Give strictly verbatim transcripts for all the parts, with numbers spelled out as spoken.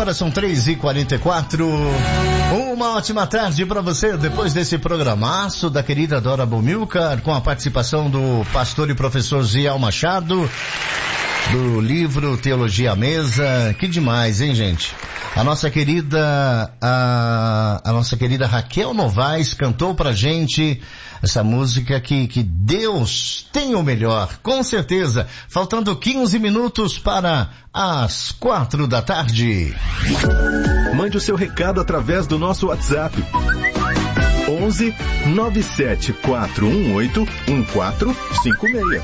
Agora são três e quarenta e quatro. Uma ótima tarde para você depois desse programaço da querida Dora Bomilcar, com a participação do pastor e professor Ziel Machado, do livro Teologia à Mesa. Que demais, hein, gente? A nossa querida, a, a nossa querida Raquel Novaes cantou pra gente essa música que, que Deus tem o melhor, com certeza. Faltando quinze minutos para as quatro da tarde. Mande o seu recado através do nosso WhatsApp. onze nove sete quatro um oito um quatro cinco seis.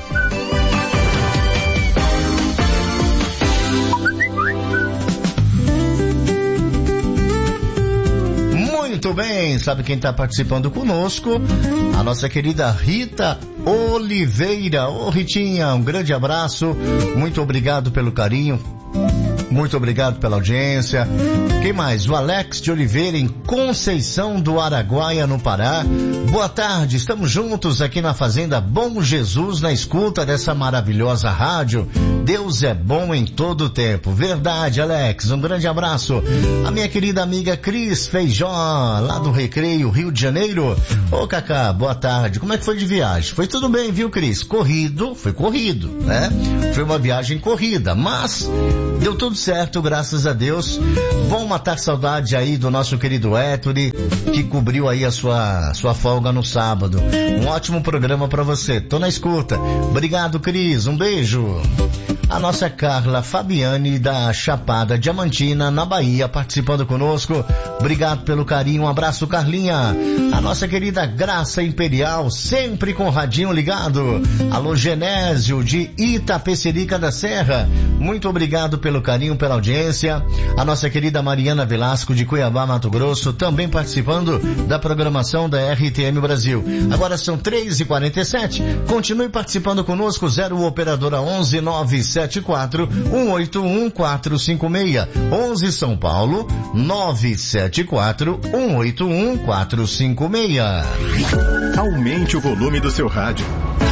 Muito bem, sabe quem está participando conosco? A nossa querida Rita Oliveira. Ô Ritinha, um grande abraço, muito obrigado pelo carinho, muito obrigado pela audiência. Quem mais? O Alex de Oliveira, em Conceição do Araguaia, no Pará. Boa tarde, estamos juntos aqui na Fazenda Bom Jesus, na escuta dessa maravilhosa rádio. Deus é bom em todo o tempo. Verdade, Alex, um grande abraço. A minha querida amiga Cris Feijó, lá do Recreio, Rio de Janeiro. Ô Cacá, boa tarde, como é que foi de viagem? Foi tudo bem, viu, Cris? Corrido, foi corrido, né? Foi uma viagem corrida, mas deu tudo certo, graças a Deus. Vão matar saudade aí do nosso querido Ettore, que cobriu aí a sua, sua folga no sábado. Um ótimo programa pra você, tô na escuta. Obrigado, Cris, um beijo. A nossa Carla Fabiane da Chapada Diamantina, na Bahia, participando conosco. Obrigado pelo carinho, um abraço, Carlinha. A nossa querida Graça Imperial, sempre com o radinho ligado. Alô, Genésio de Itapecerica da Serra, muito obrigado pelo carinho, pela audiência. A nossa querida Mariana Velasco de Cuiabá, Mato Grosso, também participando da programação da R T M Brasil. Agora são três e quarenta e sete. Continue participando conosco. Zero operadora onze nove sete quatro um oito um quatro cinco seis. onze São Paulo nove sete quatro um oito um quatro cinco seis. Aumente o volume do seu rádio.